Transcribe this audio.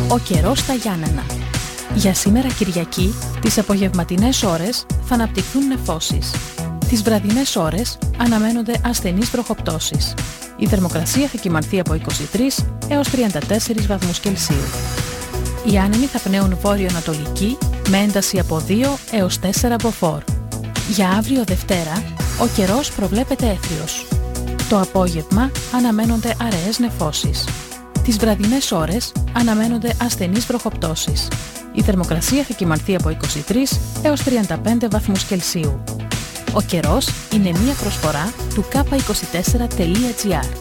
Ο καιρός στα Γιάννενα. Για σήμερα Κυριακή, τις απογευματινές ώρες θα αναπτυχθούν νεφώσεις. Τις βραδινές ώρες αναμένονται ασθενείς βροχοπτώσεις. Η θερμοκρασία θα κυμανθεί από 23 έως 34 βαθμούς Κελσίου. Οι άνεμοι θα πνέουν βόρειο-ανατολική με ένταση από 2 έως 4 μποφόρ. Για αύριο Δευτέρα, ο καιρός προβλέπεται έθριος. Το απόγευμα αναμένονται αραιές νεφώσεις. Τις βραδινές ώρες αναμένονται ασθενείς βροχοπτώσεις. Η θερμοκρασία θα κυμανθεί από 23 έως 35 βαθμούς Κελσίου. Ο καιρός είναι μία προσφορά του k24.gr.